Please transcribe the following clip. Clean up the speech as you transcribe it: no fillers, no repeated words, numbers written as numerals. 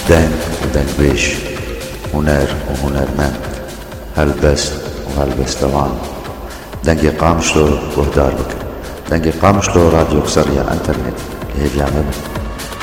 دنگ ودنگبيش، هنر وهنرمند، هلبست وهلبستوان. دنگی قامشلو وهدار بك، دنگی قامشلو راديو كسرية انترنت هي بيعمل